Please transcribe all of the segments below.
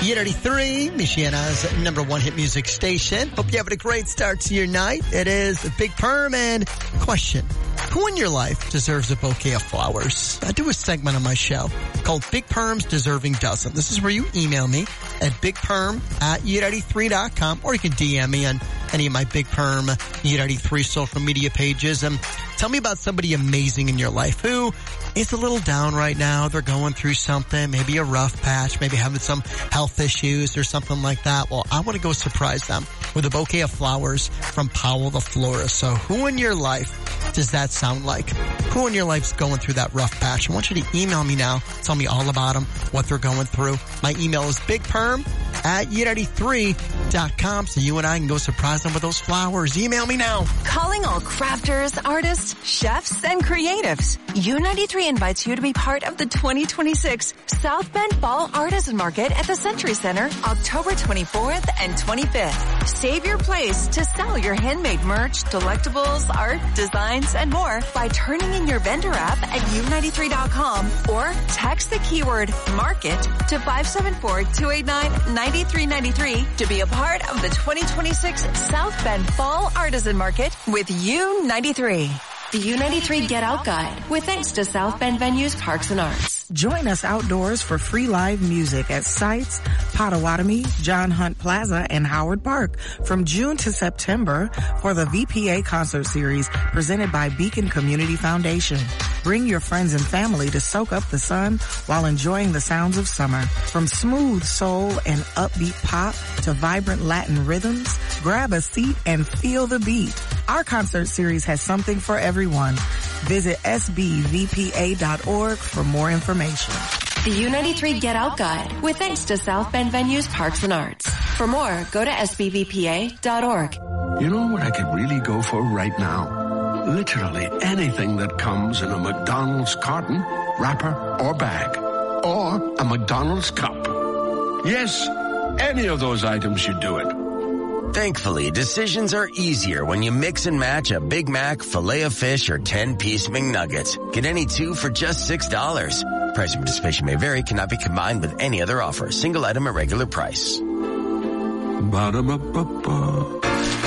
U93, Michiana's number one hit music station. Hope you're having a great start to your night. It is Big Perm, and question: who in your life deserves a bouquet of flowers? I do a segment on my show called Big Perm's Deserving Dozen. This is where you email me at bigperm@u93.com, or you can DM me on any of my Big Perm U93 social media pages and tell me about somebody amazing in your life who is a little down right now. They're going through something, maybe a rough patch, maybe having some health issues or something like that. Well, I want to go surprise them with a bouquet of flowers from Powell the Florist. So who in your life does that sound like? Who in your life's going through that rough patch? I want you to email me now. Tell me all about them, what they're going through. My email is bigperm@u93.com, so you and I can go surprise them with those flowers. Email me now. Calling all crafters, artists, chefs, and creatives. U93 invites you to be part of the 2026 South Bend Fall Artisan Market at the Century Center, October 24th and 25th. Save your place to sell your handmade merch, delectables, art, designs, and more by turning in your vendor app at u93.com or text the keyword market to 574-289-9393 to be a part of the 2026 South Bend Fall Artisan Market with U93. The U93 Get Out Guide, with thanks to South Bend Venues, Parks and Arts. Join us outdoors for free live music at Sites, Potawatomi, John Hunt Plaza, and Howard Park from June to September for the VPA concert series presented by Beacon Community Foundation. Bring your friends and family to soak up the sun while enjoying the sounds of summer. From smooth soul and upbeat pop to vibrant Latin rhythms, grab a seat and feel the beat. Our concert series has something for everyone. Visit sbvpa.org for more information. The U93 Get Out Guide, with thanks to South Bend Venues, Parks and Arts. For more, go to sbvpa.org. You know what I could really go for right now? Literally anything that comes in a McDonald's carton, wrapper, or bag. Or a McDonald's cup. Yes, any of those items should do it. Thankfully, decisions are easier when you mix and match a Big Mac, Filet-O-Fish, or 10-piece McNuggets. Get any two for just $6. Price and participation may vary, cannot be combined with any other offer. Single item at regular price. Ba-da-ba-ba-ba.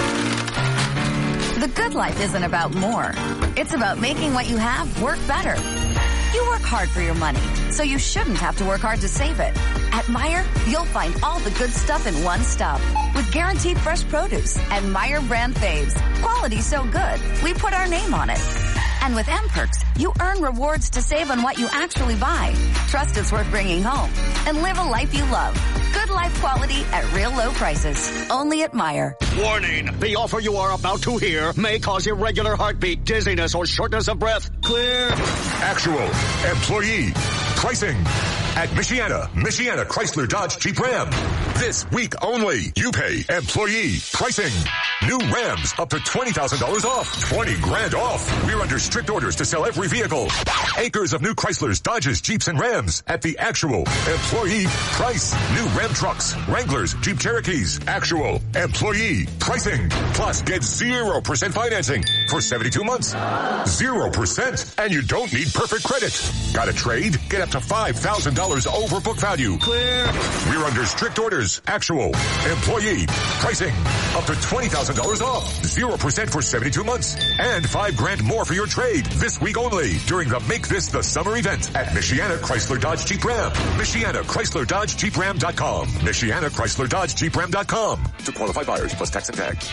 The good life isn't about more. It's about making what you have work better. You work hard for your money, so you shouldn't have to work hard to save it. At Meijer, you'll find all the good stuff in one stop with guaranteed fresh produce and Meijer brand faves. Quality so good, we put our name on it. And with M-Perks, you earn rewards to save on what you actually buy. Trust it's worth bringing home and live a life you love. Good life quality at real low prices. Only at Meijer. Warning, the offer you are about to hear may cause irregular heartbeat, dizziness, or shortness of breath. Clear. Actual employee pricing at Michiana Chrysler Dodge Jeep Ram. This week only, you pay employee pricing. New Rams up to $20,000 off. 20 grand off. We're under strict orders to sell every vehicle. Acres of new Chryslers, Dodges, Jeeps, and Rams at the actual employee price. New Ram trucks, Wranglers, Jeep Cherokees. Actual employee pricing. Plus get 0% financing for 72 months. 0%. And you don't need perfect credit. Got a trade? Get up to $5,000 over book value. Clear. We're under strict orders. Actual employee pricing. Up to $20,000 off. 0% for 72 months. And $5 grand more for your trade this week only during the Make This the Summer event at Michiana Chrysler Dodge Jeep Ram. Michiana Chrysler Dodge Jeep Ram.com. Michiana Chrysler Dodge Jeep Ram.com. To qualified buyers plus tax and tag.